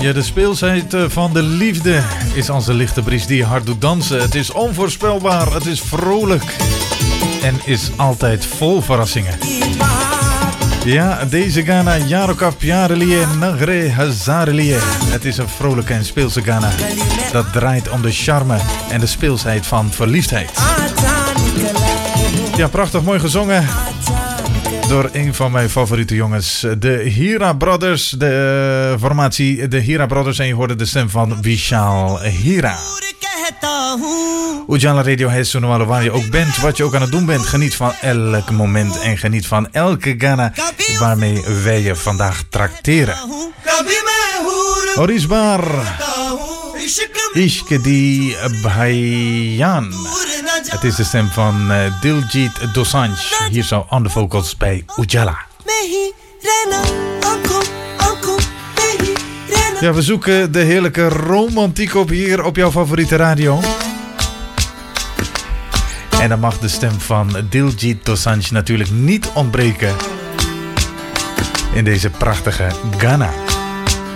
Ja, de speelsheid van de liefde is als een lichte bries die je hart doet dansen. Het is onvoorspelbaar, het is vrolijk en is altijd vol verrassingen. Ja, deze Ghana, Yarokap, Yarelie, Nagre, Hazarelie. Het is een vrolijke en speelse Ghana. Dat draait om de charme en de speelsheid van verliefdheid. Ja, prachtig mooi gezongen door een van mijn favoriete jongens. De Hira Brothers, de formatie de Hira Brothers. En je hoorde de stem van Vishal Hira. Ujala Radio Hesunualo, waar je ook bent, wat je ook aan het doen bent. Geniet van elk moment en geniet van elke Ghana waarmee wij je vandaag trakteren. Orisbar Ishke di Bhayan. Het is de stem van Diljit Dosanjh. Hier zo on the vocals bij Ujala. Ja, we zoeken de heerlijke romantiek op hier op jouw favoriete radio. En dan mag de stem van Diljit Dosanjh natuurlijk niet ontbreken in deze prachtige Ghana.